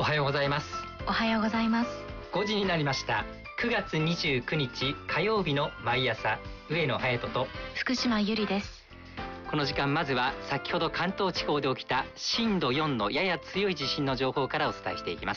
はようございます。 おはようございます。 5時になりました。9月29日火曜日の毎朝、上野隼人と福島由里です。 この時間、まずは先ほど関東地方で起きた震度4のやや強い地震の情報からお伝えしていきます。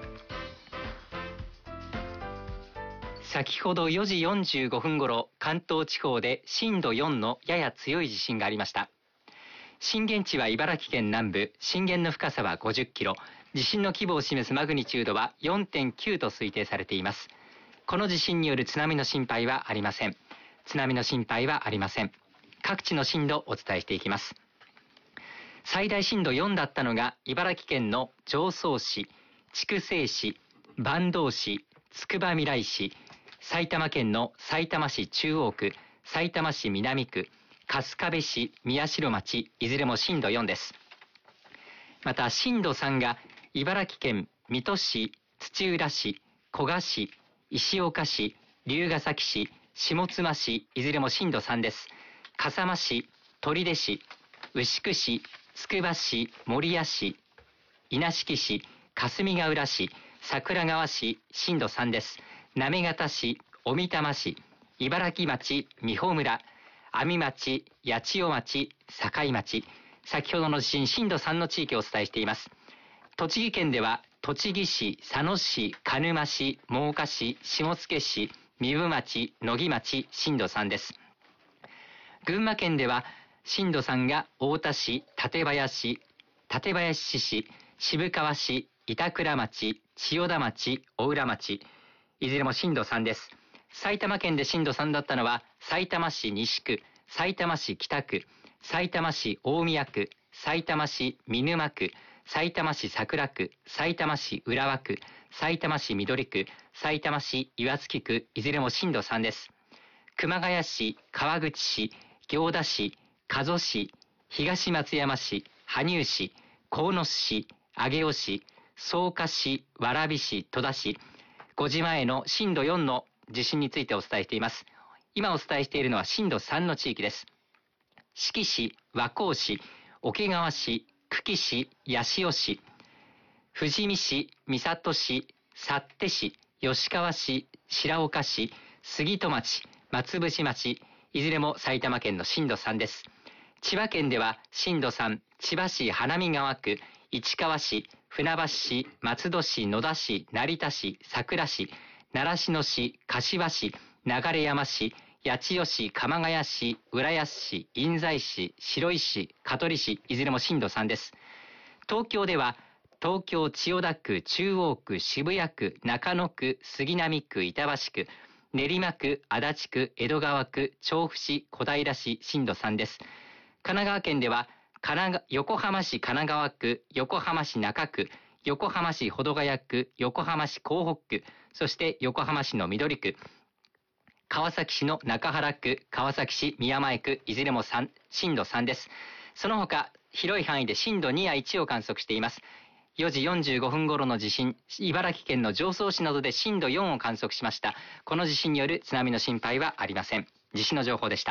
先ほど4時45分ごろ、関東地方で震度4のやや強い地震がありました。震源地は茨城県南部、震源の深さは50キロ、地震の規模を示すマグニチュードは 4.9 と推定されています。この地震による津波の心配はありません。津波の心配はありません。各地の震度をお伝えしていきます。最大震度4だったのが茨城県の常総市、筑西市、坂東市、つくばみらい市、埼玉県のさいたま市中央区、さいたま市南区、春日部市、宮代町、いずれも震度4です。また震度3が茨城県水戸市、土浦市、古河市、石岡市、龍ケ崎市、下妻市、いずれも震度3です。笠間市、取手市、牛久市、つくば市、守谷市、稲敷市、霞ヶ浦市、桜川市、震度3です。行方市、小美玉市、茨城町、美保村、阿見町、八千代町、境町、先ほどの地震震度3の地域をお伝えしています。栃木県では栃木市、佐野市、鹿沼市、真岡市、下野市、壬生町、野木町、震度3です。群馬県では震度3が太田市、館林市、渋川市、板倉町、千代田町、大浦町、いずれも震度3です。埼玉県で震度3だったのはさいたま市西区、さいたま市北区、さいたま市大宮区、さいたま市見沼区、さいたま市桜区、さいたま市浦和区、さいたま市緑区、さいたま市岩槻区、いずれも震度3です。熊谷市、川口市、行田市、加須市、東松山市、羽生市、鴻巣市、上尾市、草加市、蕨市、戸田市、5時前の震度4の地震についてお伝えしています。今お伝えしているのは震度3の地域です。志木市、和光市、桶川市、久喜市、八潮市、富士見市、三郷市、幸手市、吉川市、白岡市、杉戸町、松伏町、いずれも埼玉県の震度3です。千葉県では震度3、千葉市花見川区、市川市、船橋市、松戸市、野田市、成田市、佐倉市、習志野市、柏市、流山市、八千代市、鎌ヶ谷市、浦安市、印西市、白井市、香取市、いずれも震度3です。東京では東京千代田区、中央区、渋谷区、中野区、杉並区、板橋区、練馬区、足立区、江戸川区、調布市、小平市、震度3です。神奈川県では横浜市神奈川区、横浜市中区、横浜市保土ヶ谷区、横浜市港北区、そして横浜市の緑区、川崎市の中原区、川崎市宮前区、いずれも震度3です。その他広い範囲で震度2や1を観測しています。4時45分頃の地震、茨城県の常総市などで震度4を観測しました。この地震による津波の心配はありません。地震の情報でした。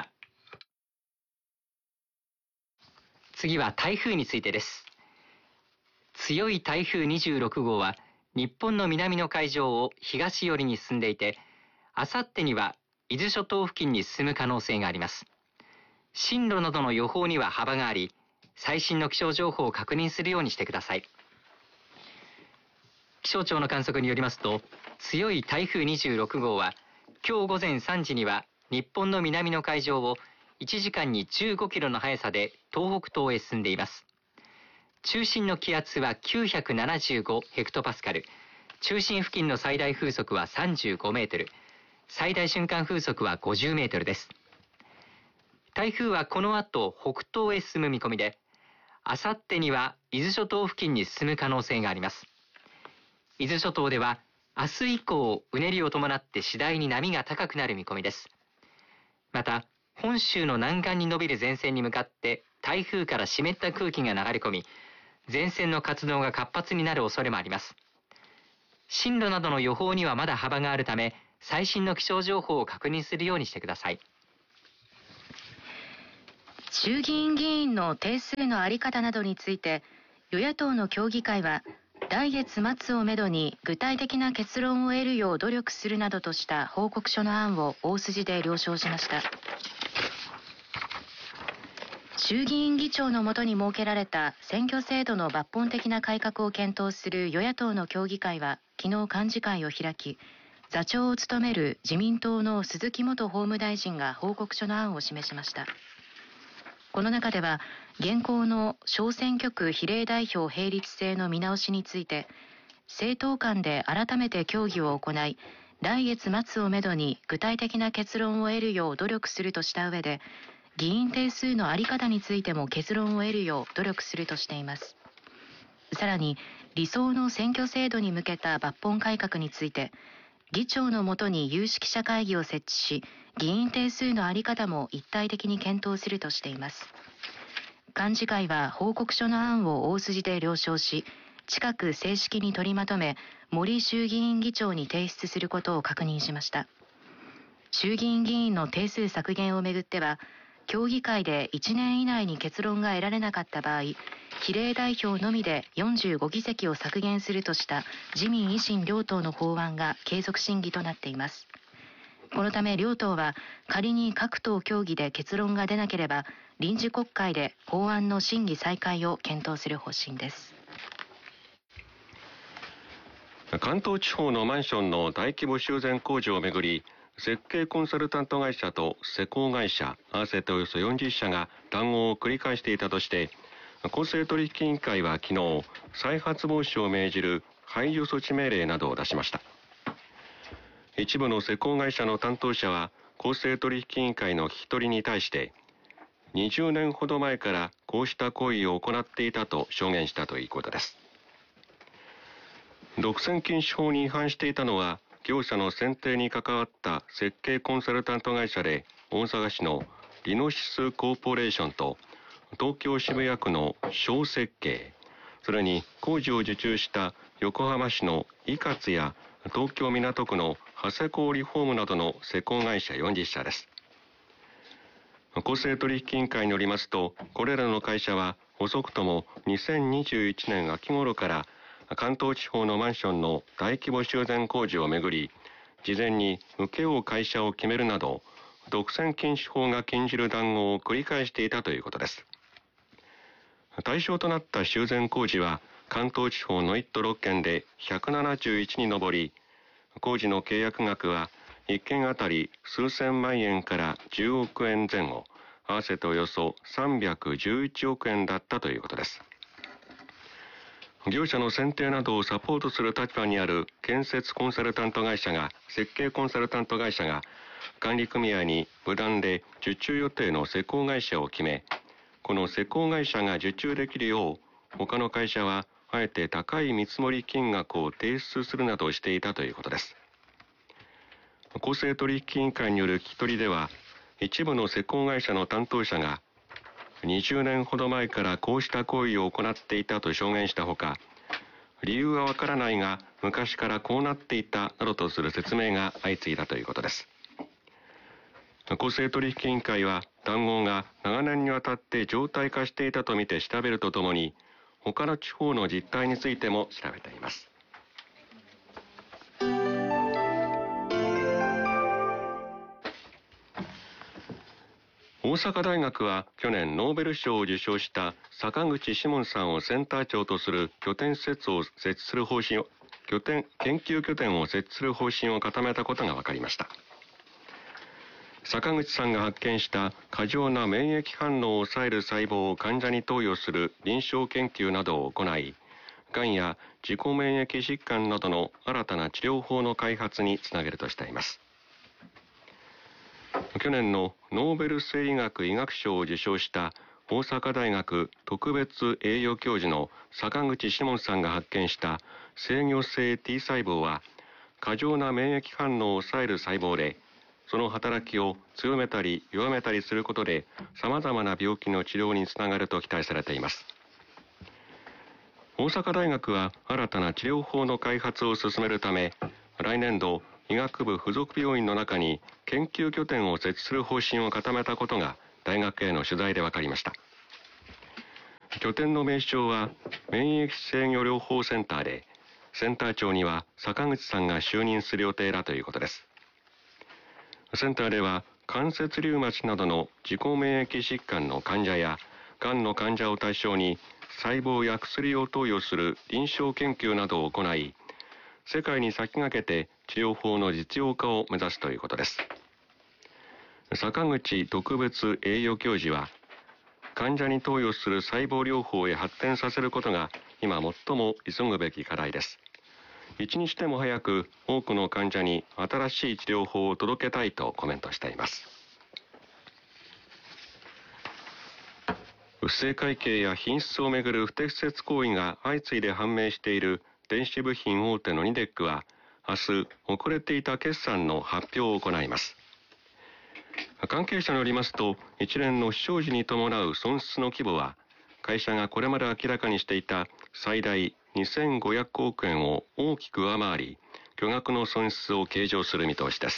次は台風についてです。強い台風26号は日本の南の海上を東寄りに進んでいて、あさってには伊豆諸島付近に進む可能性があります。進路などの予報には幅があり、最新の気象情報を確認するようにしてください。気象庁の観測によりますと、強い台風26号は今日午前3時には日本の南の海上を1時間に15キロの速さで東北東へ進んでいます。中心の気圧は975ヘクトパスカル、中心付近の最大風速は35メートル、最大瞬間風速は50メートルです。台風はこの後北東へ進む見込みで、あさってには伊豆諸島付近に進む可能性があります。伊豆諸島では明日以降、うねりを伴って次第に波が高くなる見込みです。また本州の南岸に伸びる前線に向かって台風から湿った空気が流れ込み、前線の活動が活発になる恐れもあります。進路などの予報にはまだ幅があるため、最新の気象情報を確認するようにしてください。 衆議院議員の定数の在り方などについて、与野党の協議会は来月末をめどに具体的な結論を得るよう努力するなどとした報告書の案を大筋で了承しました。衆議院議長の下に設けられた選挙制度の抜本的な改革を検討する与野党の協議会は昨日幹事会を開き、座長を務める自民党の鈴木元法務大臣が報告書の案を示しました。この中では、現行の小選挙区比例代表並立制の見直しについて、政党間で改めて協議を行い、来月末をめどに具体的な結論を得るよう努力するとした上で、議員定数の在り方についても結論を得るよう努力するとしています。さらに、理想の選挙制度に向けた抜本改革について、議長の下に有識者会議を設置し、議員定数の在り方も一体的に検討するとしています。幹事会は報告書の案を大筋で了承し、近く正式に取りまとめ、森衆議院議長に提出することを確認しました。衆議院議員の定数削減をめぐっては、協議会で1年以内に結論が得られなかった場合、比例代表のみで45議席を削減するとした自民維新両党の法案が継続審議となっています。このため両党は仮に各党協議で結論が出なければ、臨時国会で法案の審議再開を検討する方針です。 関東地方のマンションの大規模修繕工事をめぐり、設計コンサルタント会社と施工会社合わせておよそ40社が談合を繰り返していたとして、公正取引委員会は昨日、再発防止を命じる排除措置命令などを出しました。一部の施工会社の担当者は公正取引委員会の聞き取りに対して、20年ほど前からこうした行為を行っていたと証言したということです。独占禁止法に違反していたのは、業者の選定に関わった設計コンサルタント会社で、大阪市のリノシスコーポレーションと東京渋谷区の小設計、それに工事を受注した横浜市のイカツや東京港区の長谷工リフォームなどの施工会社40社です。公正取引委員会によりますと、これらの会社は遅くとも2021年秋頃から関東地方のマンションの大規模修繕工事をめぐり、事前に請け負う会社を決めるなど、独占禁止法が禁じる談合を繰り返していたということです。対象となった修繕工事は関東地方の1都6県で171に上り、工事の契約額は1件あたり数千万円から10億円前後、合わせておよそ311億円だったということです。業者の選定などをサポートする立場にある建設コンサルタント会社が、設計コンサルタント会社が管理組合に無断で受注予定の施工会社を決め、この施工会社が受注できるよう他の会社はあえて高い見積もり金額を提出するなどしていたということです。公正取引委員会による聞き取りでは、一部の施工会社の担当者が20年ほど前からこうした行為を行っていたと証言したほか、理由はわからないが昔からこうなっていたなどとする説明が相次いだということです。公正取引委員会は談合が長年にわたって常態化していたとみて調べるとともに、他の地方の実態についても調べています。大阪大学は去年ノーベル賞を受賞した坂口志門さんをセンター長とする研究拠点を設置する方針を固めたことが分かりました。坂口さんが発見した過剰な免疫反応を抑える細胞を患者に投与する臨床研究などを行い、がんや自己免疫疾患などの新たな治療法の開発につなげるとしています。去年のノーベル生理学医学賞を受賞した大阪大学特別栄誉教授の坂口志門さんが発見した制御性 T 細胞は、過剰な免疫反応を抑える細胞で、その働きを強めたり弱めたりすることで様々な病気の治療につながると期待されています。大阪大学は新たな治療法の開発を進めるため、来年度医学部附属病院の中に研究拠点を設置する方針を固めたことが大学への取材で分かりました。 拠点の名称は免疫制御療法センターで、センター長には坂口さんが就任する予定だということです。センターでは関節リウマチなどの自己免疫疾患の患者やがんの患者を対象に細胞や薬を投与する臨床研究などを行い、世界に先駆けて治療法の実用化を目指すということです。坂口特別栄誉教授は、患者に投与する細胞療法へ発展させることが今最も急ぐべき課題です。一日でも早く多くの患者に新しい治療法を届けたいとコメントしています。不正会計や品質をめぐる不適切行為が相次いで判明している電子部品大手のニデックは、明日遅れていた決算の発表を行います。関係者によりますと、一連の不祥事に伴う損失の規模は、会社がこれまで明らかにしていた最大2500億円を大きく上回り、巨額の損失を計上する見通しです。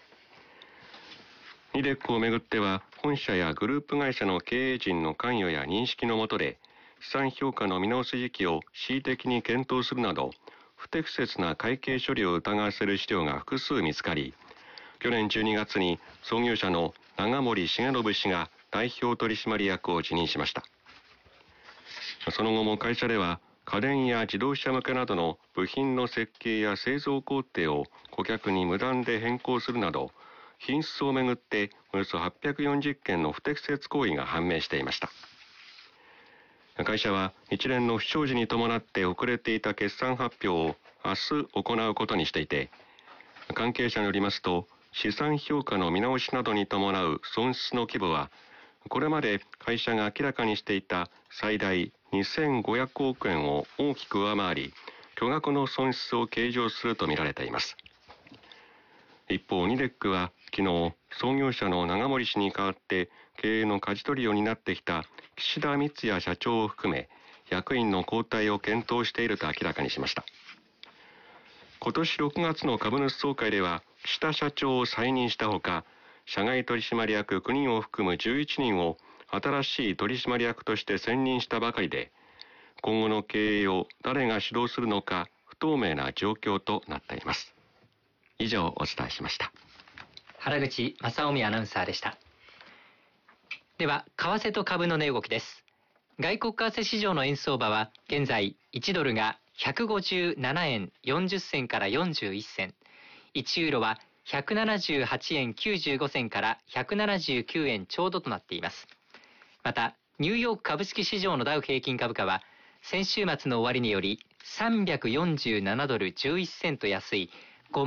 ニデックをめぐっては、本社やグループ会社の経営陣の関与や認識の下で、資産評価の見直し時期を恣意的に検討するなど、不適切な会計処理を疑わせる資料が複数見つかり、去年12月に創業者の長森重信氏が代表取締役を辞任しました。その後も会社では、家電や自動車向けなどの部品の設計や製造工程を顧客に無断で変更するなど、品質をめぐっておよそ840件の不適切行為が判明していました。会社は一連の不祥事に伴って遅れていた決算発表を明日行うことにしていて、関係者によりますと、資産評価の見直しなどに伴う損失の規模は、これまで会社が明らかにしていた最大2500億円を大きく上回り、巨額の損失を計上するとみられています。一方、ニデックは昨日、創業者の長森氏に代わって経営の舵取りを担ってきた岸田光也社長を含め、役員の交代を検討していると明らかにしました。今年6月の株主総会では、岸田社長を再任したほか、社外取締役9人を含む11人を新しい取締役として選任したばかりで、今後の経営を誰が主導するのか不透明な状況となっています。以上お伝えしました。 原口正臣アナウンサーでした。では、為替と株の値動きです。外国為替市場の円相場は現在1ドルが157円40銭から41銭、1ユーロは178円95銭から179円ちょうどとなっています。また、ニューヨーク株式市場のダウ平均株価は先週末の終値より347ドル11セント安い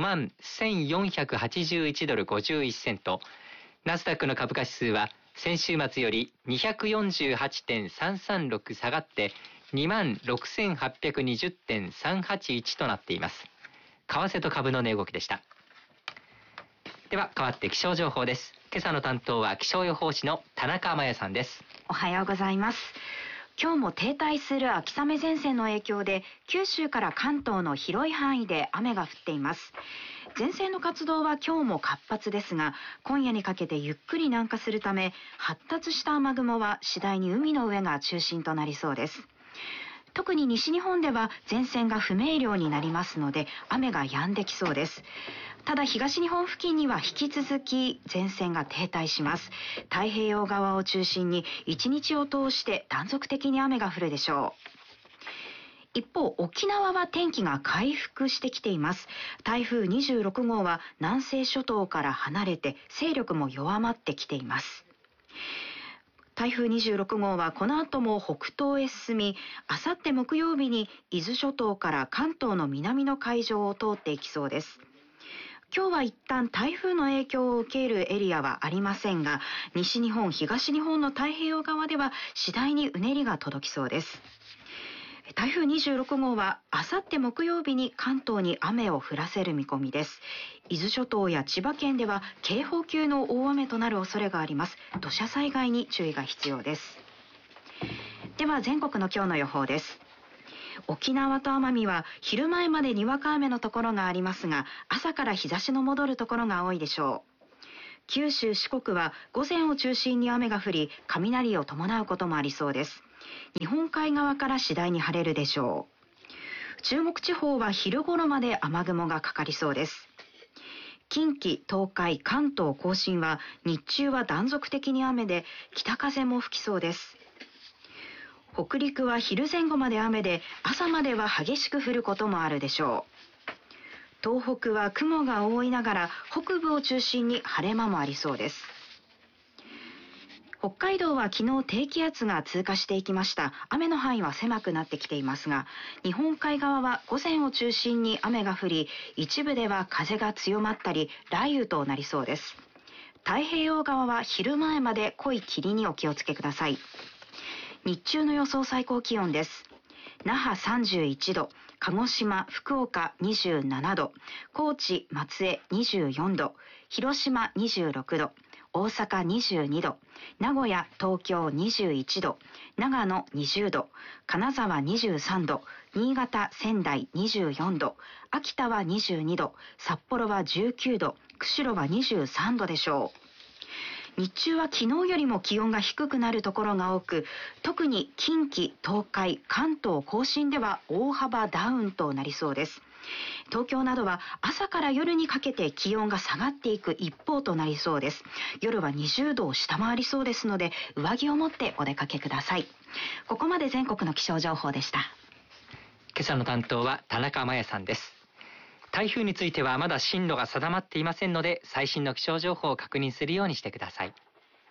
51,481ドル51セント、ナスダックの株価指数は先週末より 248.336 下がって26,820.381 となっています。為替と株の値動きでした。では変わって気象情報です。今朝の担当は気象予報士の田中真也さんです。 おはようございます。今日も停滞する秋雨前線の影響で九州から関東の広い範囲で雨が降っています。前線の活動は今日も活発ですが、今夜にかけてゆっくり南下するため、発達した雨雲は次第に海の上が中心となりそうです。特に西日本では前線が不明瞭になりますので、雨が止んできそうです。ただ東日本付近には引き続き前線が停滞します。太平洋側を中心に一日を通して断続的に雨が降るでしょう。一方、沖縄は天気が回復してきています。台風26号は南西諸島から離れて勢力も弱まってきています。台風26号はこの後も北東へ進み、あさって木曜日に伊豆諸島から関東の南の海上を通っていきそうです。今日は一旦台風の影響を受けるエリアはありませんが、西日本、東日本の太平洋側では次第にうねりが届きそうです。台風26号はあさって木曜日に関東に雨を降らせる見込みです。伊豆諸島や千葉県では警報級の大雨となる恐れがあります。土砂災害に注意が必要です。では全国の今日の予報です。沖縄と奄美は昼前までにわか雨のところがありますが、朝から日差しの戻るところが多いでしょう。九州、四国は午前を中心に雨が降り、雷を伴うこともありそうです。 日本海側から次第に晴れるでしょう。中国地方は昼頃まで雨雲がかかりそうです。近畿、東海、関東甲信は日中は断続的に雨で北風も吹きそうです。北陸は昼前後まで雨で朝までは激しく降ることもあるでしょう。東北は雲が多いながら北部を中心に晴れ間もありそうです。北海道は昨日低気圧が通過していきました。雨の範囲は狭くなってきていますが、日本海側は午前を中心に雨が降り、一部では風が強まったり雷雨となりそうです。太平洋側は昼前まで濃い霧にお気をつけください。日中の予想最高気温です。那覇31度、鹿児島、福岡27度、高知、松江24度、広島26度、大阪22度、名古屋、東京21度、長野20度、金沢23度、新潟、仙台24度、秋田は22度、札幌は19度、釧路は23度でしょう。日中は昨日よりも気温が低くなるところが多く、特に近畿、東海、関東甲信では大幅ダウンとなりそうです。東京などは朝から夜にかけて気温が下がっていく一方となりそうです。夜は20度を下回りそうですので、上着を持ってお出かけください。ここまで全国の気象情報でした。 今朝の担当は田中真也さんです。台風についてはまだ進路が定まっていませんので、最新の気象情報を確認するようにしてください。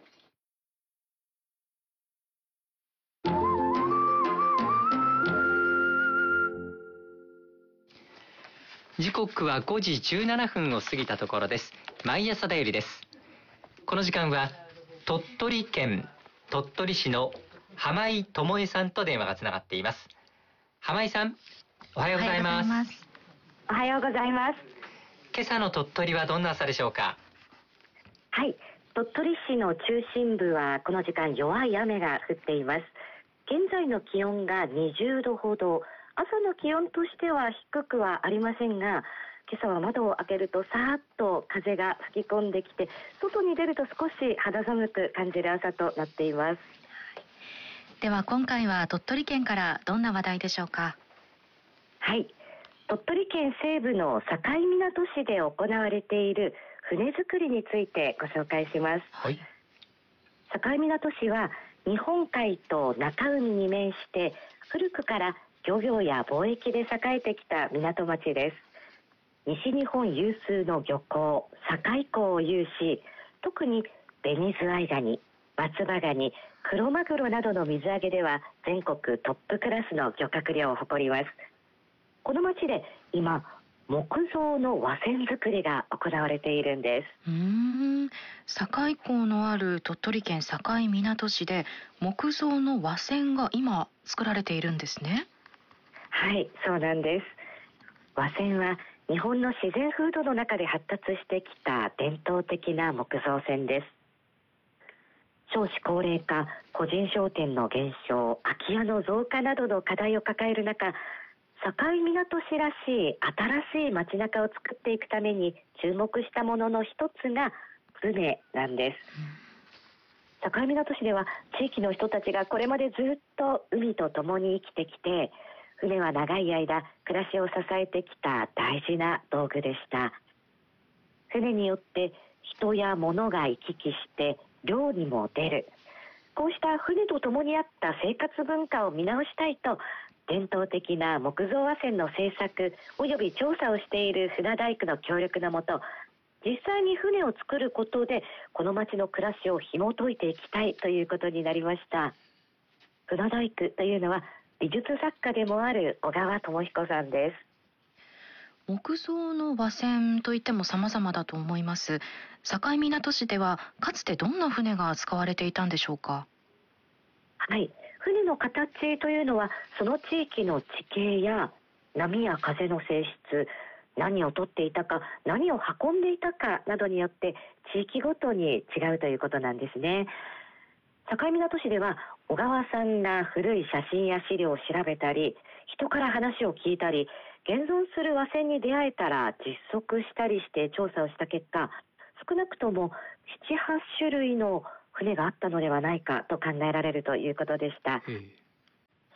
時刻は5時17分を過ぎたところです。毎朝だよりです。この時間は鳥取県鳥取市の浜井智恵さんと電話がつながっています。浜井さん、おはようございます。 おはようございます。 今朝の鳥取はどんな朝でしょうか？ はい、鳥取市の中心部はこの時間弱い雨が降っています。現在の気温が20度ほど、朝の気温としては低くはありませんが、今朝は窓を開けるとさーっと風が吹き込んできて、外に出ると少し肌寒く感じる朝となっています。 では今回は鳥取県からどんな話題でしょうか？ はい、鳥取県西部の境港市で行われている船作りについてご紹介します。 はい、 境港市は日本海と中海に面して古くから漁業や貿易で栄えてきた港町です。西日本有数の漁港境港を有し、特にベニズワイガニ、松葉ガニ、クロマグロなどの水揚げでは全国トップクラスの漁獲量を誇ります。この町で今木造の和船作りが行われているんです。 境港のある鳥取県境港市で木造の和船が今作られているんですね。 はい、そうなんです。和船は日本の自然風土の中で発達してきた伝統的な木造船です。少子高齢化、個人商店の減少、空き家の増加などの課題を抱える中、境港市らしい新しい街中を作っていくために注目したものの一つが船なんです。境港市では地域の人たちがこれまでずっと海と共に生きてきて、船は長い間暮らしを支えてきた大事な道具でした。船によって人や物が行き来して漁にも出る。こうした船と共にあった生活文化を見直したいと、伝統的な木造和船の製作および調査をしている船大工の協力のもと、実際に船を作ることでこの町の暮らしを紐解いていきたいということになりました。船大工というのは美術作家でもある小川智彦さんです。 木造の和船といっても様々だと思います。境港市ではかつてどんな船が使われていたんでしょうか？ はい、船の形というのはその地域の地形や波や風の性質、何を取っていたか、何を運んでいたかなどによって地域ごとに違うということなんですね。境港市では小川さんが古い写真や資料を調べたり、人から話を聞いたり、現存する和船に出会えたら実測したりして調査をした結果、少なくとも 7,8 種類の船があったのではないかと考えられるということでした。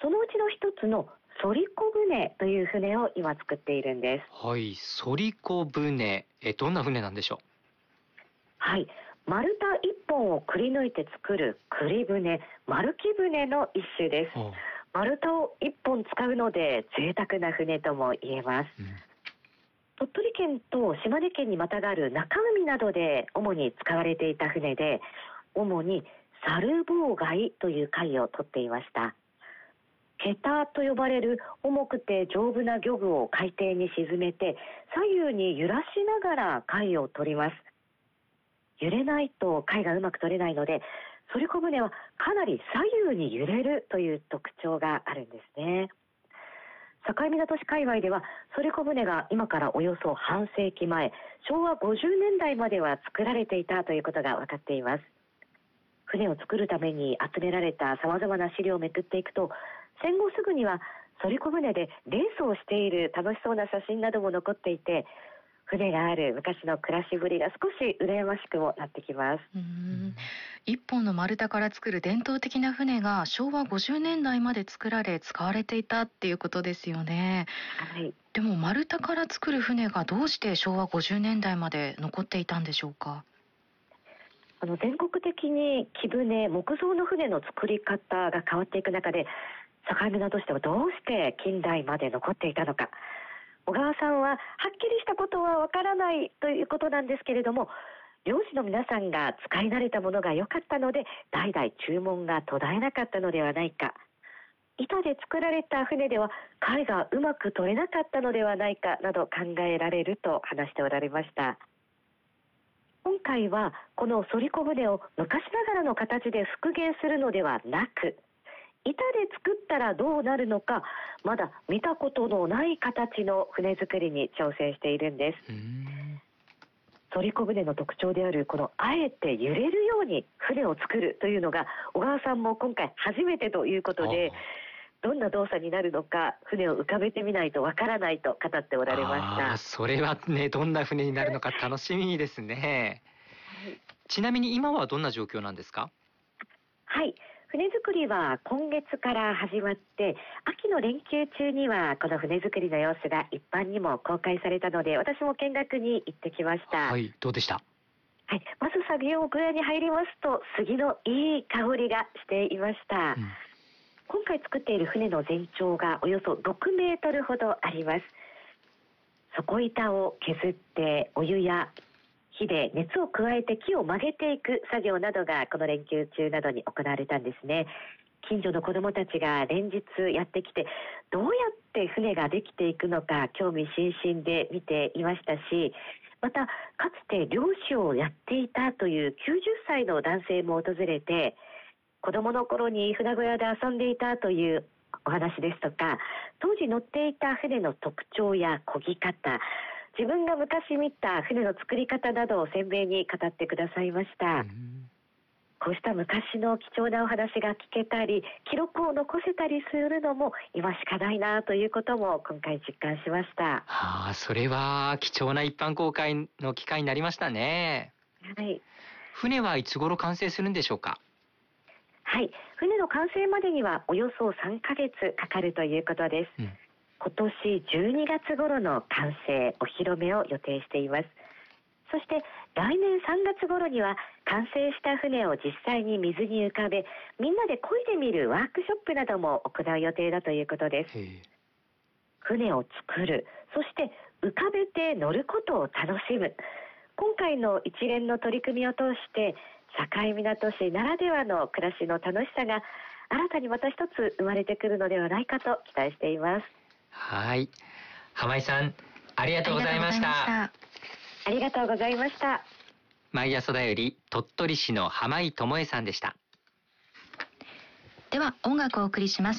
そのうちの一つの反り子船という船を今作っているんです。 はい、反り子船、どんな船なんでしょう。 はい、丸太一本をくり抜いて作るくり船、丸木船の一種です。丸太を一本使うので贅沢な船とも言えます。鳥取県と島根県にまたがる中海などで主に使われていた船で、主に猿妨害という貝を取っていました。桁と呼ばれる重くて丈夫な漁具を海底に沈めて左右に揺らしながら貝を取ります。揺れないと貝がうまく取れないので、反り子船はかなり左右に揺れるという特徴があるんですね。境港市界隈では反り子船が今からおよそ半世紀前、昭和50年代までは作られていたということが分かっています。船を作るために集められたさまざまな資料をめくっていくと、戦後すぐには反り子船でレースをしている楽しそうな写真なども残っていて、船がある昔の暮らしぶりが少し羨ましくもなってきます。 一本の丸太から作る伝統的な船が昭和50年代まで作られ使われていたっていうことですよね。 はい、 でも丸太から作る船がどうして昭和50年代まで残っていたんでしょうか。 全国的に木船、木造の船の作り方が変わっていく中で、境港としてはどうして近代まで残っていたのか、小川さんははっきりしたことはわからないということなんですけれども、漁師の皆さんが使い慣れたものが良かったので代々注文が途絶えなかったのではないか、板で作られた船では貝がうまく取れなかったのではないかなど考えられると話しておられました。今回はこの反り子船を昔ながらの形で復元するのではなく、板で作ったらどうなるのか、まだ見たことのない形の船作りに挑戦しているんです。反り子船の特徴であるこのあえて揺れるように船を作るというのが、小川さんも今回初めてということで、どんな動作になるのか船を浮かべてみないとわからないと語っておられました。 それはね、どんな船になるのか楽しみですね。ちなみに今はどんな状況なんですか。 はい、船作りは今月から始まって、秋の連休中にはこの船作りの様子が一般にも公開されたので、私も見学に行ってきました。 はい、どうでした。 はい、まず作業小屋に入りますと杉のいい香りがしていました。今回作っている船の全長がおよそ6メートルほどあります。底板を削ってお湯や火で熱を加えて木を曲げていく作業などがこの連休中などに行われたんですね。近所の子どもたちが連日やってきて、どうやって船ができていくのか興味津々で見ていましたし、またかつて漁師をやっていたという90歳の男性も訪れて、子どもの頃に船小屋で遊んでいたというお話ですとか、当時乗っていた船の特徴や漕ぎ方、自分が昔見た船の作り方などを鮮明に語ってくださいました。こうした昔の貴重なお話が聞けたり、記録を残せたりするのも今しかないなということも今回実感しました。 それは貴重な一般公開の機会になりましたね。 はい。 船はいつ頃完成するんでしょうか。 はい、船の完成までにはおよそ3ヶ月かかるということです。今年12月頃の完成、お披露目を予定しています。そして来年3月頃には完成した船を実際に水に浮かべ、みんなで漕いでみるワークショップなども行う予定だということです。船を作る、そして浮かべて乗ることを楽しむ、今回の一連の取り組みを通して境港市ならではの暮らしの楽しさが新たにまた一つ生まれてくるのではないかと期待しています。 はい、浜井さんありがとうございました。 ありがとうございました。 毎朝だより鳥取市の浜井智恵さんでした。 では音楽をお送りします。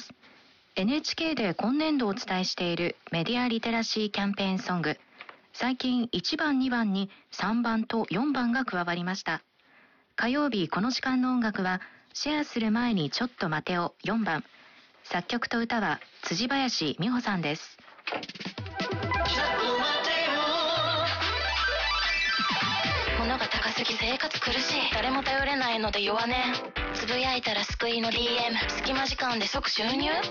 NHK で今年度お伝えしているメディアリテラシーキャンペーンソング、最近1番2番に3番と4番が加わりました。火曜日この時間の音楽はシェアする前にちょっと待てを4番、作曲と歌は辻林美穂さんです。 物が高すぎ生活苦しい、誰も頼れないので弱音、つぶやいたら救いの DM、隙間時間で即収入。